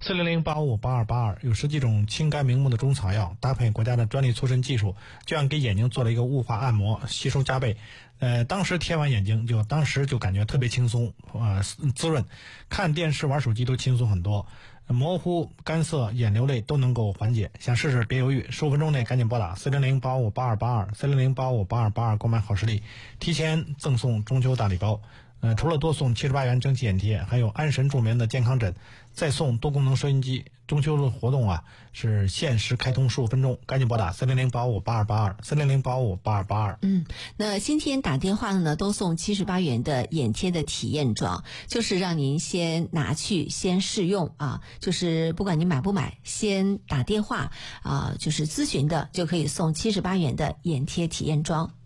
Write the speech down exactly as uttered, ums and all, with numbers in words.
四零零八五八二八二，有十几种清肝明目的中草药，搭配国家的专利粗参技术，就像给眼睛做了一个雾化按摩，吸收加倍。呃，当时贴完眼睛就当时就感觉特别轻松，呃，滋润，看电视玩手机都轻松很多。模糊、干涩、眼流泪都能够缓解，想试试别犹豫，十五分钟内赶紧拨打四零零八五八二八二，四零零八五八二八二购买好视力，提前赠送中秋大礼包。呃，除了多送七十八元蒸汽眼贴，还有安神助眠的健康枕，再送多功能收音机。中秋的活动啊，是限时开通十五分钟，赶紧拨打四零零八五八二八二，四零零八五八二八二。 嗯，那今天打电话呢，都送七十八元的眼贴的体验装，就是让您先拿去先试用啊，就是不管您买不买，先打电话啊，就是咨询的就可以送七十八元的眼贴体验装。